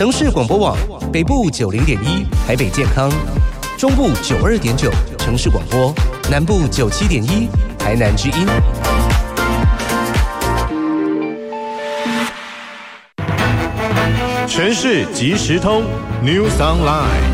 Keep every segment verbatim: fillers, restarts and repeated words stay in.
城市广播网北部九零点一台北健康，中部九二点九城市广播，南部九七点一台南之音。 全市即时通 News Online，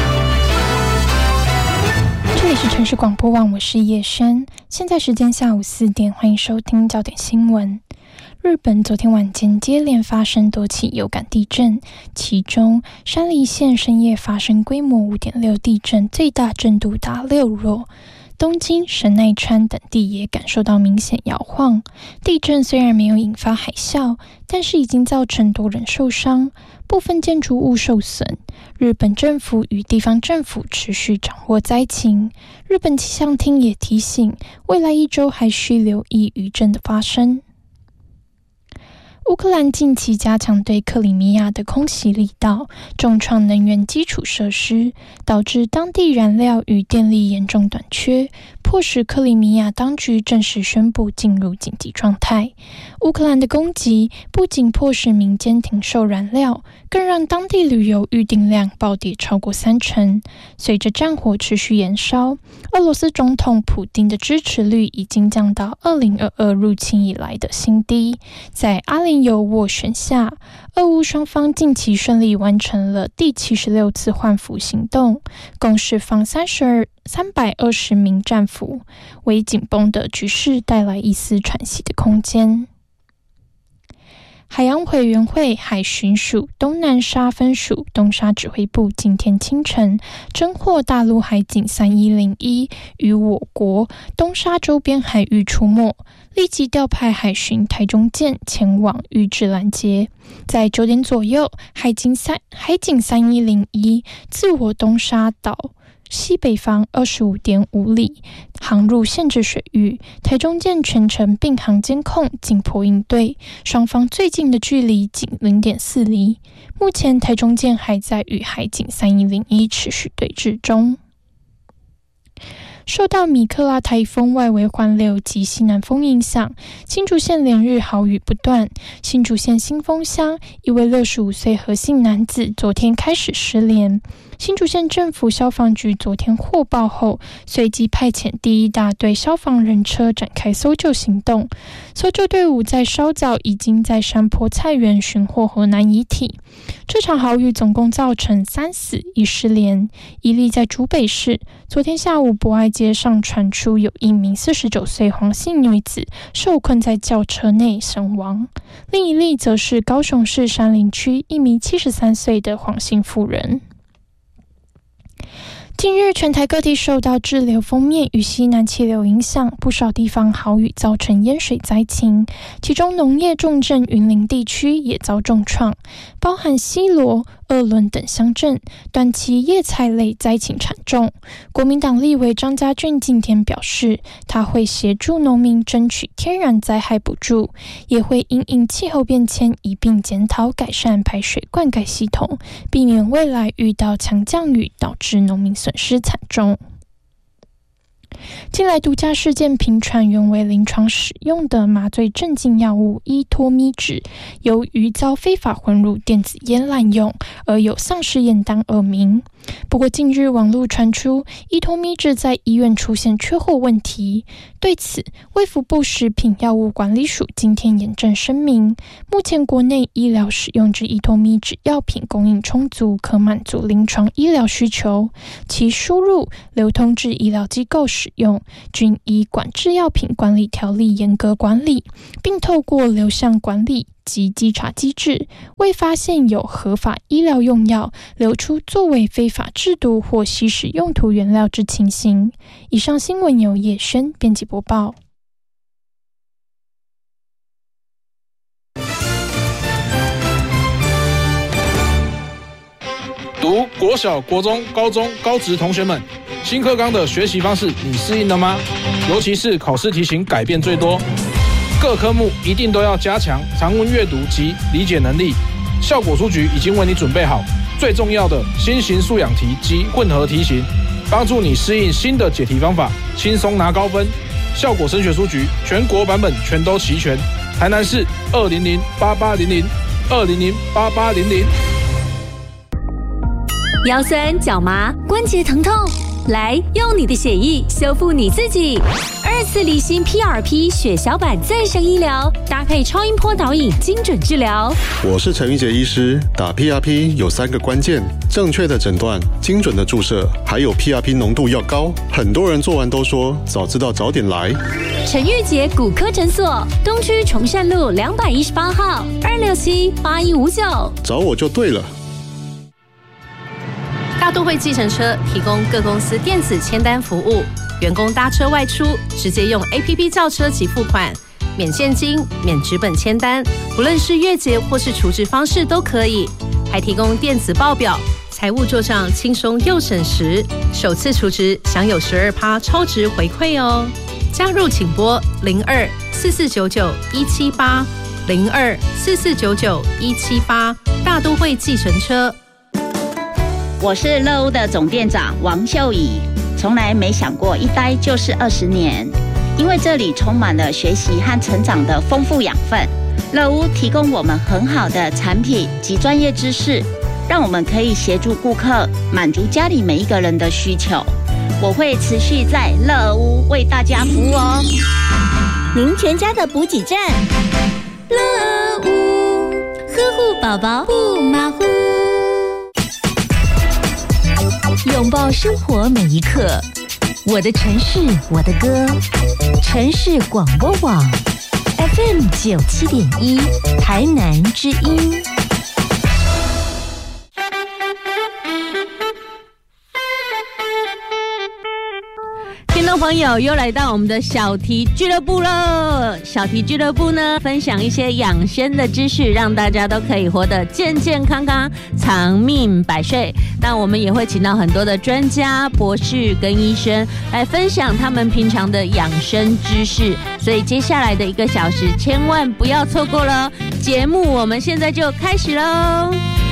这里是城市广播网，我是叶轩，现在时间下午四点，欢迎收听焦点新闻。日本昨天晚间接连发生多起有感地震，其中山梨县深夜发生规模 五点六 地震，最大震度达六弱。东京、神奈川等地也感受到明显摇晃。地震虽然没有引发海啸，但是已经造成多人受伤，部分建筑物受损。日本政府与地方政府持续掌握灾情。日本气象厅也提醒，未来一周还需留意余震的发生。乌克兰近期加强对克里米亚的空袭力道，重创能源基础设施，导致当地燃料与电力严重短缺，迫使克里米亚当局正式宣布进入紧急状态。乌克兰的攻击不仅迫使民间停售燃料，更让当地旅游预订量暴跌超过三成。随着战火持续延烧，俄罗斯总统普丁的支持率已经降到二零二二入侵以来的新低。在阿联酋斡旋下，俄乌双方近期顺利完成了第七十六次换俘行动，共释放三百二十名战俘，为紧绷的局势带来一丝喘息的空间。海洋委员会海巡署东南沙分署东沙指挥部今天清晨侦获大陆海警三一零一于我国东沙周边海域出没，立即调派海巡台中舰前往预置拦截。在九点左右，海警三海警三一零一自我东沙岛西北方 二十五点五里航入限制水域，台中舰全程并航监控，紧迫应对，双方最近的距离仅 零点四里。目前台中舰还在与海警三一零一持续对峙中。受到米克拉台风外围环流及西南风影响，新竹县连日豪雨不断。新竹县新丰乡一位六十五岁何姓男子昨天开始失联。新竹县政府消防局昨天获报后，随即派遣第一大队消防人车展开搜救行动。搜救队伍在稍早已经在山坡菜园寻获河南遗体。这场豪雨总共造成三死一失联。一例在竹北市，昨天下午博爱街上传出有一名四十九岁黄姓女子受困在轿车内身亡。另一例则是高雄市山林区一名七十三岁的黄姓妇人。近日，全台各地受到滞留锋面与西南气流影响，不少地方豪雨造成淹水灾情，其中农业重镇云林地区也遭重创，包含西螺、二仑等乡镇，短期叶菜类灾情惨重。国民党立委张家俊今天表示，他会协助农民争取天然灾害补助，也会因应气候变迁一并检讨改善排水灌溉系统，避免未来遇到强降雨导致农民损失惨重。近来毒驾事件频传，原为临床使用的麻醉镇静药物依托咪酯，由于遭非法混入电子烟滥用，而有丧失验单恶名。不过近日网络传出依托咪酯在医院出现缺货问题，对此卫福部食品药物管理署今天严正声明，目前国内医疗使用之依托咪酯药品供应充足，可满足临床医疗需求，其输入流通至医疗机构使用均依管制药品管理条例严格管理，并透过流向管理及稽查机制，未发现有合法医疗用药流出作为非法制毒或吸食用途原料之情形。以上新闻由叶轩编辑播报。 读国小、国中、高中、高职同学们，新课纲的学习方式你适应了吗？尤其是考试题型改变最多，各科目一定都要加强常文阅读及理解能力。效果书局已经为你准备好最重要的新型素养题及混合题型，帮助你适应新的解题方法，轻松拿高分。效果升学书局全国版本全都齐全，台南市二零零八八零零二零零八八零零。 腰酸脚麻、关节疼痛，来用你的血液修复你自己。二次离心 P R P 血小板再生医疗，搭配超音波导引，精准治疗。 我是陈玉杰医师，打 P R P 有三个关键：正确的诊断、精准的注射，还有 P R P 浓度要高。很多人做完都说早知道早点来。 陈玉杰骨科诊所，东区崇善路两百一十八号，二六七八一五九， 找我就对了。 大都会计程车提供各公司电子签单服务，员工搭车外出直接用 A P P 叫车及付款，免现金、免纸本签单，不论是月结或是储值方式都可以，还提供电子报表，财务做账轻松又省时，首次储值享有 百分之十二 超值回馈哦。加入请拨零二四四九九一七八零二四四九九一七八，大都会计程车。 我是乐屋的总店长王秀仪，从来没想过一待就是二十年，因为这里充满了学习和成长的丰富养分。乐屋提供我们很好的产品及专业知识，让我们可以协助顾客满足家里每一个人的需求。我会持续在乐屋为大家服务哦。 您全家的补给站，乐屋呵护宝宝不马虎。拥抱生活每一刻，我的城市我的歌，城市广播网 F M 九七点一台南之音。 听众朋友，又来到我们的小题俱乐部了。小题俱乐部呢，分享一些养生的知识，让大家都可以活得健健康康、长命百岁。那我们也会请到很多的专家、博士跟医生来分享他们平常的养生知识。所以接下来的一个小时，千万不要错过了。节目我们现在就开始喽。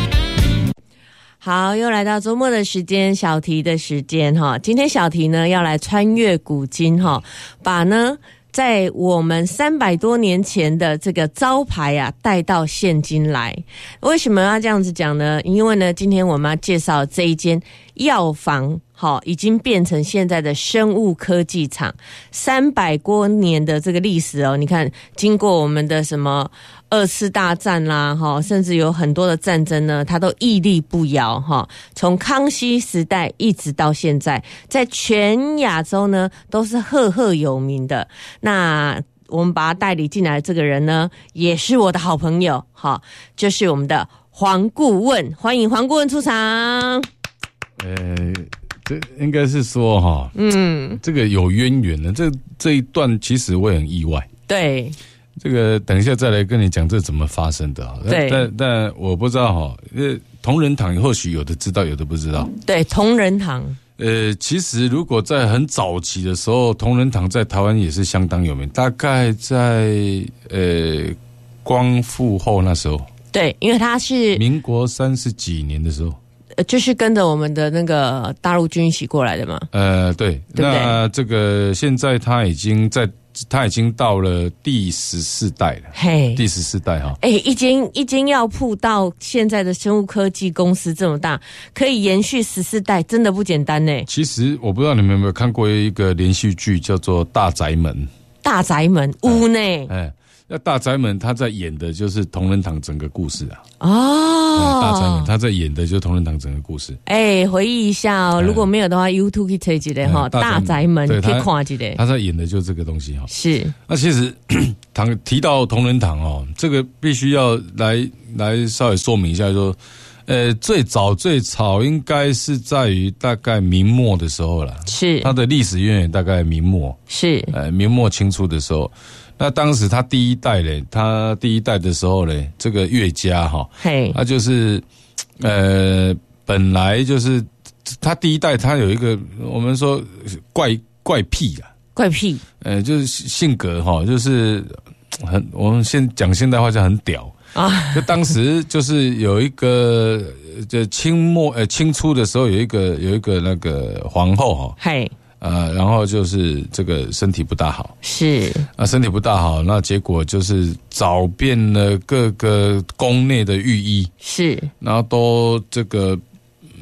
好，又来到周末的时间，小题的时间哈。今天小题呢要来穿越古今哈，把呢在我们三百多年前的这个招牌啊带到现今来。为什么要这样子讲呢？因为呢，今天我们要介绍这一间药房。好，已经变成现在的生物科技厂，三百多年的这个历史哦。你看，经过我们的什么二次大战啦，哈，甚至有很多的战争呢，它都屹立不摇哈。从康熙时代一直到现在，在全亚洲呢都是赫赫有名的。那我们把他带领进来的这个人呢，也是我的好朋友，哈，就是我们的黄顾问，欢迎黄顾问出场。 呃。这应该是说哈，嗯，这个有渊源的，这这一段其实我也很意外。 对， 这个等一下再来跟你讲这怎么发生的。 对， 但但我不知道哈，呃，同仁堂或许有的知道，有的不知道。 对，同仁堂。 呃，其实如果在很早期的时候，同仁堂在台湾也是相当有名，大概在呃光复后那时候。 对，因为他是民国三十几年的时候。 就是跟着我们的那个大陆军一起过来的嘛。呃， 对，对对，那这个现在他已经在，他已经到了第十四代了。嘿，第十四代哈。 哎、欸，一间一间药铺到现在的生物科技公司这么大，可以延续十四代，真的不简单呢。 其实我不知道你们有没有看过一个连续剧，叫做《大宅门》。 大宅门屋呢？ 哎。那大宅门他在演的就是同仁堂整个故事啊！ 哦， 大宅门他在演的就是同仁堂整个故事。 哎、欸，回忆一下哦，如果没有的话 ，YouTube 可以推几的哈，大宅门可以看几的。 他在演的就是这个东西哈。 是。 那其实堂提到同仁堂哦，这个必须要来来稍微说明一下说，呃，最早最早应该是在于大概明末的时候啦。 是。它的历史渊源大概明末。 是。 呃，明末清初的时候。那当时他第一代嘞，他第一代的时候嘞，这个岳家哈，嘿，他就是，呃，本来就是他第一代，他有一个我们说怪怪癖啊， 怪癖， 呃，就是性格哈，就是很我们现讲现代话叫很屌啊。就当时就是有一个，就清末呃清初的时候有一个有一个那个皇后哈，嘿。呃，然后就是这个身体不大好， 是啊，身体不大好，那结果就是找遍了各个宫内的御医， 是， 然后都这个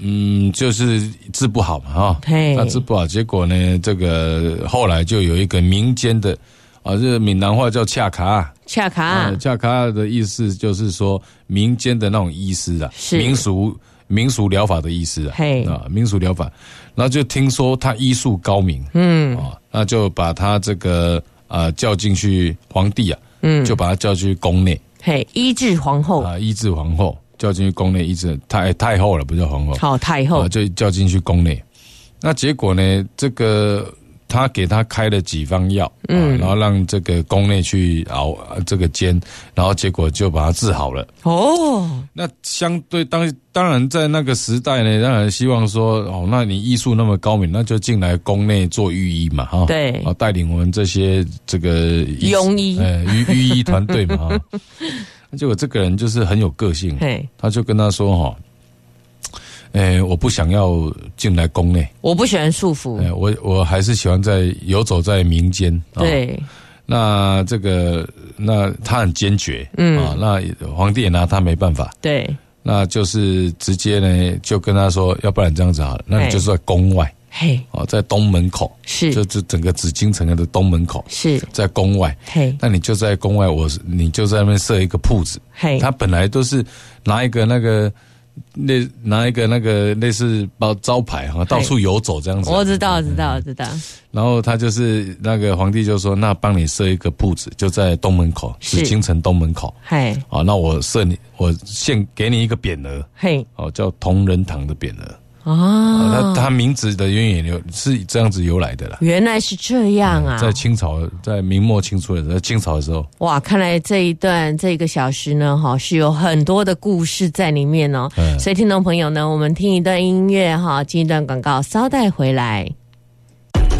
嗯，就是治不好嘛，哈，那治不好，结果呢，这个后来就有一个民间的，啊，这闽南话叫恰卡， 恰卡， 恰卡的意思就是说民间的那种医师啊，民俗民俗疗法的医师啊，啊，民俗疗法，然后就听说他医术高明，嗯，啊，那就把他这个啊叫进去皇帝啊，嗯，就把他叫去宫内， 嘿，医治皇后啊，医治皇后。叫进去宫内医治太太后了，不叫皇后。 好，太后、 啊、就叫进去宫内。那结果呢？这个他给他开了几方药，嗯、啊，然后让这个宫内去熬这个煎，然后结果就把他治好了。哦，那相对当当然在那个时代呢，当然希望说哦，那你医术那么高明，那就进来宫内做御医嘛，哈， 对， 啊，带领我们这些这个庸医， 呃，御御医团队嘛，哈。结果这个人就是很有个性，他就跟他说哈，诶，我不想要进来宫内， 我不喜欢束缚， 我我还是喜欢在游走在民间。 对， 哦、那这个那他很坚决，嗯啊，那皇帝也拿他没办法， 对， 那就是直接呢就跟他说，要不然这样子好了，那你就是在宫外。 嘿， 哦，在东门口是， 就就整个紫禁城的东门口是在宫外。 嘿， 那你就在宫外，我你就在那边设一个铺子。 嘿， 他本来都是拿一个那个类拿一个那个类似包招牌哈，到处游走这样子。 我知道，知道，知道。 然后他就是那个皇帝就说，那帮你设一个铺子，就在东门口，紫禁城东门口。 嘿， 哦，那我设你，我现给你一个匾额。 嘿， 哦，叫同仁堂的匾额。 哦， 他他名字的渊源由是这样子由来的啦。 原来是这样啊！ 在清朝，在明末清初的时候，在清朝的时候， 哇，看来这一段这个小时呢，哈，是有很多的故事在里面哦。嗯、所以听众朋友呢，我们听一段音乐哈，进一段广告，稍待回来。